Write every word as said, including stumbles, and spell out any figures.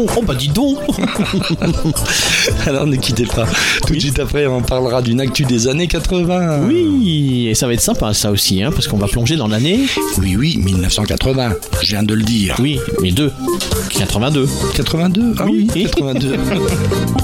Oh bah dis donc. Alors ne quittez pas. Tout de suite après, on parlera d'une actu des années quatre-vingts. Oui, et ça va être sympa ça aussi, hein, parce qu'on va plonger dans l'année... Oui, oui, dix-neuf cent quatre-vingts, je viens de le dire. Oui, mais deux. quatre-vingt-deux. quatre-vingt-deux. Ah oui, Oui. quatre-vingt-deux.